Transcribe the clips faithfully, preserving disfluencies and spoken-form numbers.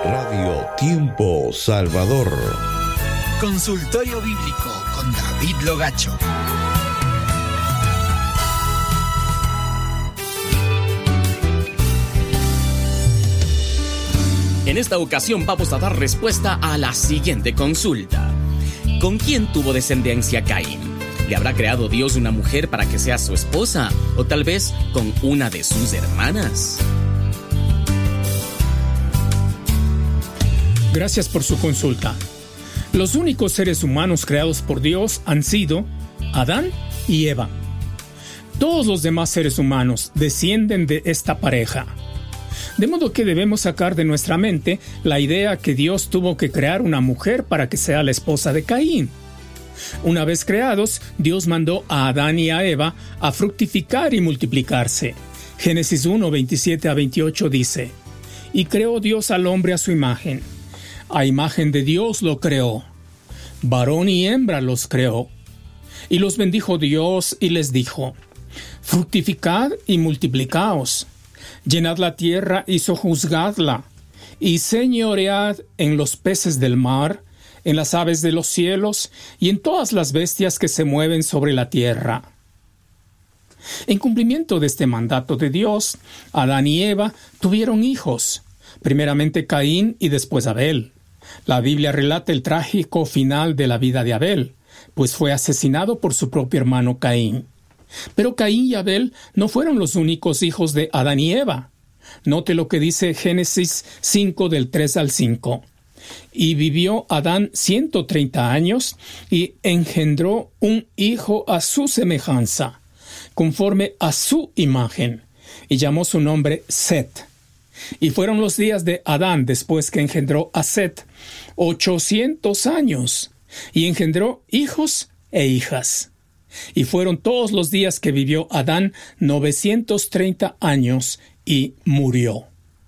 Radio Tiempo Salvador. Consultorio Bíblico con David Logacho. En esta ocasión vamos a dar respuesta a la siguiente consulta. ¿Con quién tuvo descendencia Caín? ¿Le habrá creado Dios una mujer para que sea su esposa? ¿O tal vez con una de sus hermanas? Gracias por su consulta. Los únicos seres humanos creados por Dios han sido Adán y Eva. Todos los demás seres humanos descienden de esta pareja. De modo que debemos sacar de nuestra mente la idea que Dios tuvo que crear una mujer para que sea la esposa de Caín. Una vez creados, Dios mandó a Adán y a Eva a fructificar y multiplicarse. Génesis uno, veintisiete a veintiocho dice: Y creó Dios al hombre a su imagen. A imagen de Dios lo creó. Varón y hembra los creó. Y los bendijo Dios y les dijo: Fructificad y multiplicaos. Llenad la tierra y sojuzgadla, y señoread en los peces del mar, en las aves de los cielos, y en todas las bestias que se mueven sobre la tierra. En cumplimiento de este mandato de Dios, Adán y Eva tuvieron hijos, primeramente Caín y después Abel. La Biblia relata el trágico final de la vida de Abel, pues fue asesinado por su propio hermano Caín. Pero Caín y Abel no fueron los únicos hijos de Adán y Eva. Note lo que dice Génesis cinco del tres al cinco. Y vivió Adán ciento treinta años y engendró un hijo a su semejanza, conforme a su imagen, y llamó su nombre Set. Y fueron los días de Adán después que engendró a Set, ochocientos años, y engendró hijos e hijas. Y fueron todos los días que vivió Adán novecientos treinta años y murió.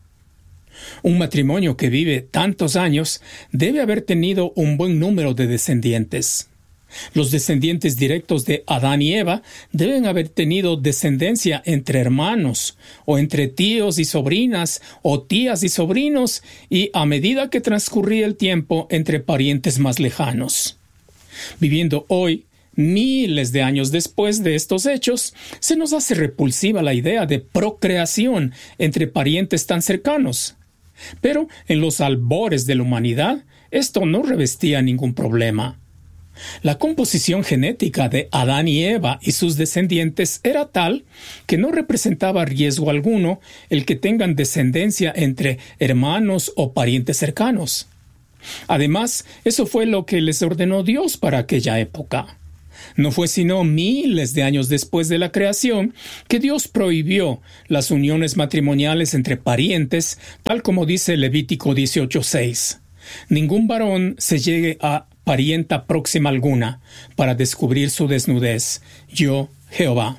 Un matrimonio que vive tantos años debe haber tenido un buen número de descendientes. Los descendientes directos de Adán y Eva deben haber tenido descendencia entre hermanos, o entre tíos y sobrinas, o tías y sobrinos, y a medida que transcurría el tiempo entre parientes más lejanos. Viviendo hoy, miles de años después de estos hechos, se nos hace repulsiva la idea de procreación entre parientes tan cercanos. Pero en los albores de la humanidad, esto no revestía ningún problema. La composición genética de Adán y Eva y sus descendientes era tal que no representaba riesgo alguno el que tengan descendencia entre hermanos o parientes cercanos. Además, eso fue lo que les ordenó Dios para aquella época. No fue sino miles de años después de la creación que Dios prohibió las uniones matrimoniales entre parientes, tal como dice Levítico dieciocho seis. Ningún varón se llegue a parienta próxima alguna para descubrir su desnudez. Yo, Jehová.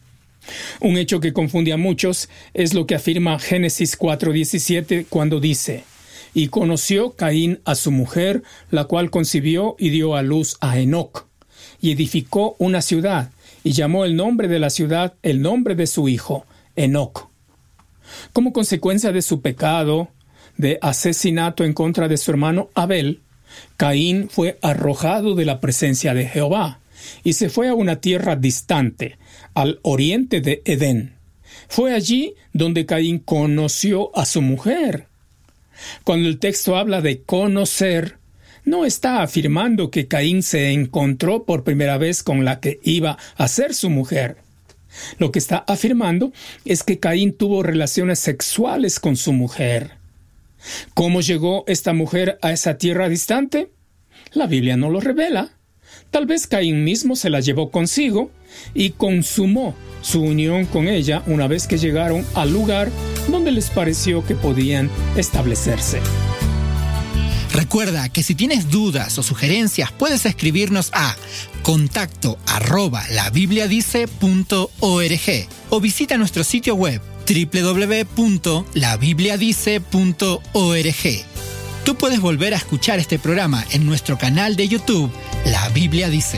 Un hecho que confunde a muchos es lo que afirma Génesis cuatro diecisiete cuando dice: Y conoció Caín a su mujer, la cual concibió y dio a luz a Enoc. Y edificó una ciudad, y llamó el nombre de la ciudad el nombre de su hijo, Enoc. Como consecuencia de su pecado de asesinato en contra de su hermano Abel, Caín fue arrojado de la presencia de Jehová, y se fue a una tierra distante, al oriente de Edén. Fue allí donde Caín conoció a su mujer. Cuando el texto habla de conocer, no está afirmando que Caín se encontró por primera vez con la que iba a ser su mujer. Lo que está afirmando es que Caín tuvo relaciones sexuales con su mujer. ¿Cómo llegó esta mujer a esa tierra distante? La Biblia no lo revela. Tal vez Caín mismo se la llevó consigo y consumó su unión con ella una vez que llegaron al lugar donde les pareció que podían establecerse. Recuerda que si tienes dudas o sugerencias puedes escribirnos a contacto arroba labibliadice punto org o visita nuestro sitio web doble u doble u doble u punto la biblia dice punto org. Tú puedes volver a escuchar este programa en nuestro canal de YouTube, La Biblia Dice.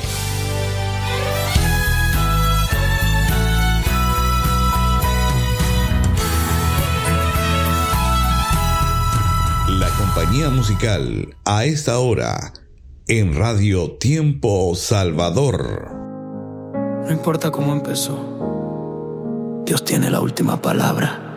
La compañía musical a esta hora en Radio Tiempo Salvador. No importa cómo empezó, Dios tiene la última palabra.